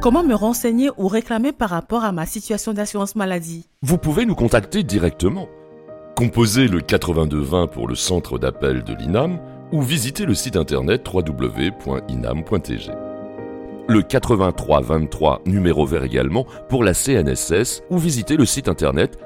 Comment me renseigner ou réclamer par rapport à ma situation d'assurance maladie? Vous pouvez nous contacter directement. Composez le 8220 pour le centre d'appel de l'INAM ou visitez le site internet www.inam.tg. Le 8323 numéro vert également pour la CNSS ou visitez le site internet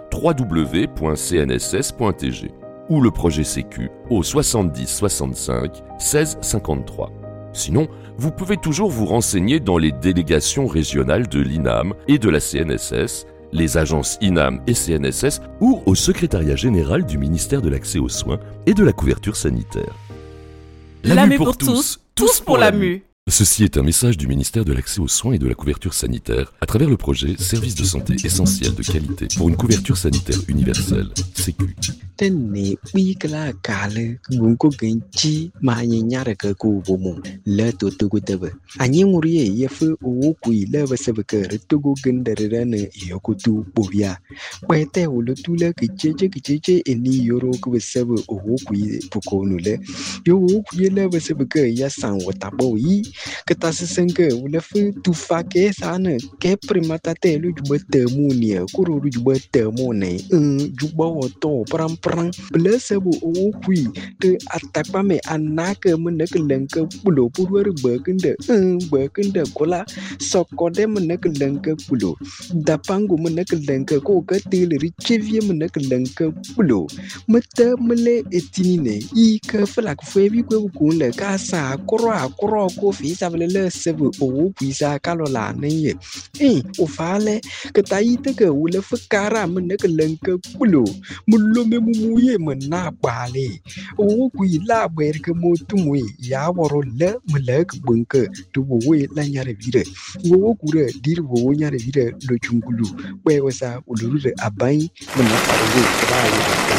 www.cnss.tg ou le projet Sécu au 70 65 16 53. Sinon, vous pouvez toujours vous renseigner dans les délégations régionales de l'INAM et de la CNSS, les agences INAM et CNSS ou au secrétariat général du ministère de l'Accès aux soins et de la couverture sanitaire. L'AMU pour tous, tous pour l'AMU. Ceci est un message du ministère de l'Accès aux soins et de la couverture sanitaire à travers le projet Service de santé essentiel de qualité pour une couverture sanitaire universelle, Sécu. Tene wikala kale gunko genji manyanyara ka ku bomo le to to gutebe anyi nguriye yefu o ku ile basebeke retogo gendere ne yokutu bobia kwete ulutule kicheche eni yoro ku basebe o ku pokonu le yo ku ile basebeke ya san watabo yi ketasenke ulefu tufake sana ke primata te lu jubete munia kuru jubete mone jubo to pram Blessable o qui the atapame anaka menakelenka pulo purwer berkende kola sokode menakelenka pulo dapango menakelenka ko katil richevie menakelenka pulo meta mele etinine I ka flak febi ko kunle ka sa kro ko fi savele sebe o pisa kalola ne o fale ka taite ka ule fakara menakelenka pulo mulo muye mena bale o kui la ber ke motumwe ya woro le mlek bunke to we la nyare vire wo kure dir wo nyare vire lo chungulu we wasa uluru abai mena ba